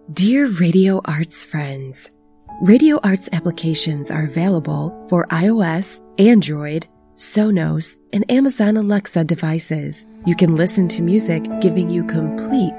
Dear Radio Arts friends, Radio Arts applications are available for iOS, Android, Sonos, and Amazon Alexa devices. You can listen to music giving you complete